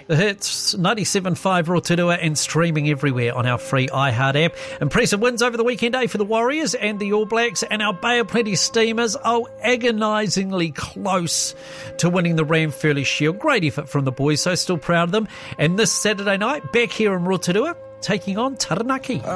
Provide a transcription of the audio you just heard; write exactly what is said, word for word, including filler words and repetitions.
The Hits ninety-seven point five Rotorua and streaming everywhere on our free iHeart app. Impressive wins over the weekend, eh, for the Warriors and the All Blacks, and our Bay of Plenty Steamers, oh, agonisingly close to winning the Ranfurly Shield. Great effort from the boys, so still proud of them. And this Saturday night, back here in Rotorua, taking on Taranaki.